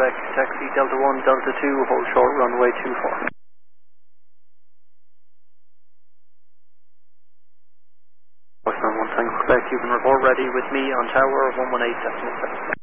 Quebec, taxi Delta 1, Delta 2, hold short runway 24. One Tango Quebec, you can report ready with me on tower 118.7.